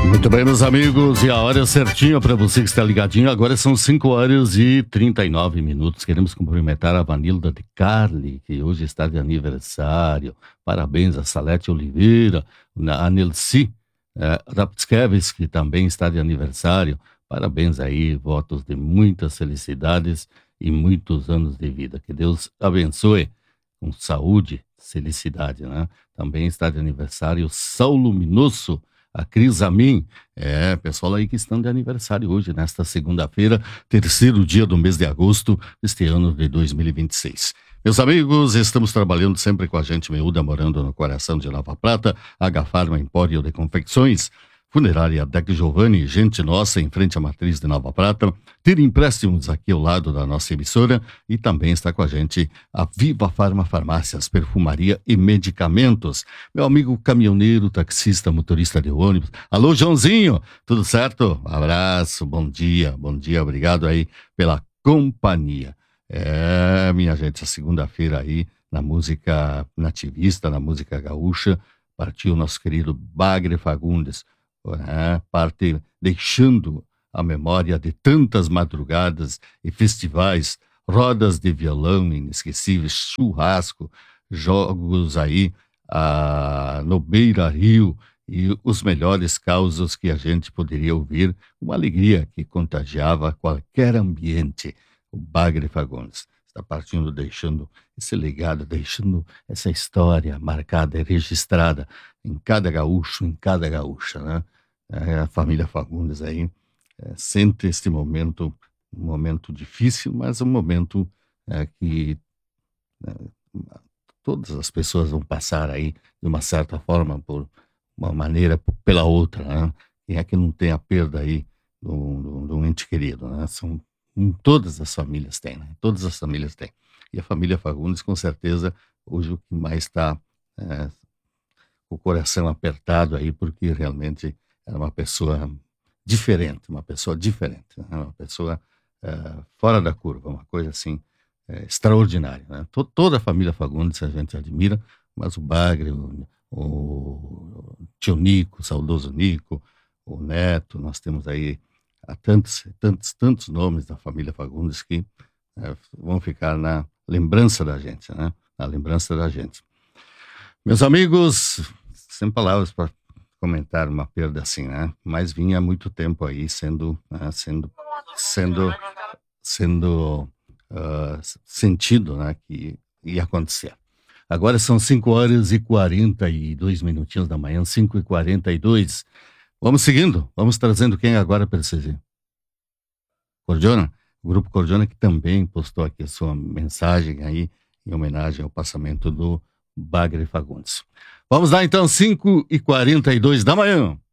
Muito bem, meus amigos, e a hora é certinha para você que está ligadinho. Agora são 5h39. Queremos cumprimentar a Vanilda de Carli, que hoje está de aniversário. Parabéns a Salete Oliveira, a Nelci Rapskevich, que também está de aniversário. Parabéns aí, votos de muitas felicidades e muitos anos de vida. Que Deus abençoe com saúde, felicidade, né? Também está de aniversário Saulo Minosso, a Cris Amin, pessoal aí que estão de aniversário hoje, nesta segunda-feira, terceiro dia do mês de agosto, deste ano de 2026. Meus amigos, estamos trabalhando sempre com a gente miúda, morando no coração de Nova Prata, H-Farma Empório de Confecções, Funerária Dec Giovanni, gente nossa, em frente à matriz de Nova Prata, ter empréstimos aqui ao lado da nossa emissora e também está com a gente a Viva Farma Farmácias, perfumaria e medicamentos. Meu amigo caminhoneiro, taxista, motorista de ônibus. Alô, Joãozinho, tudo certo? Abraço, bom dia, obrigado aí pela companhia. Minha gente, a segunda-feira aí, na música nativista, na música gaúcha, partiu o nosso querido Bagre Fagundes, parte deixando a memória de tantas madrugadas e festivais, rodas de violão inesquecíveis, churrasco, jogos aí no Beira Rio e os melhores causos que a gente poderia ouvir, uma alegria que contagiava qualquer ambiente. O Bagre Fagundes está partindo, deixando esse legado, deixando essa história marcada e registrada em cada gaúcho, em cada gaúcha, né? A família Fagundes aí sente este momento, um momento difícil, mas um momento que todas as pessoas vão passar aí de uma certa forma, por uma maneira, pela outra, né? Quem é que não tem a perda aí de um ente querido, né? Todas as famílias têm, né? Todas as famílias têm. E a família Fagundes, com certeza, hoje o que mais está o coração apertado aí, porque realmente era uma pessoa diferente, né? Uma pessoa fora da curva, uma coisa assim extraordinária, né? Toda a família Fagundes a gente admira, mas o Bagre, o tio Nico, o saudoso Nico, o Neto, nós temos aí há tantos nomes da família Fagundes que vão ficar na lembrança da gente, né? Na lembrança da gente. Meus amigos, sem palavras para comentar uma perda assim, né? Mas vinha há muito tempo aí sendo sentido, né? Que ia acontecer. Agora são 5h42 da manhã, 5h42. Vamos seguindo, vamos trazendo quem agora para você. Cordiona, o Grupo Cordiona, que também postou aqui a sua mensagem aí, em homenagem ao passamento do Bagre Fagundes. Vamos lá então, 5h42 da manhã.